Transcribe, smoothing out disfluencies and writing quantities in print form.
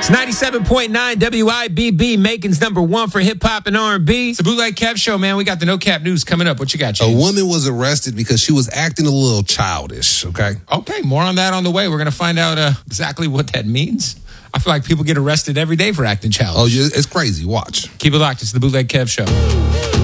97.9 WIBB, Macon's number one for hip hop and R&B. It's the Bootleg Kev Show, man. We got the No Cap News coming up. What you got, James? A woman was arrested because she was acting a little childish, okay? Okay, more on that on the way. We're going to find out exactly what that means. I feel like people get arrested every day for acting childish. Oh, yeah, it's crazy. Watch. Keep it locked. It's the Bootleg Kev Show.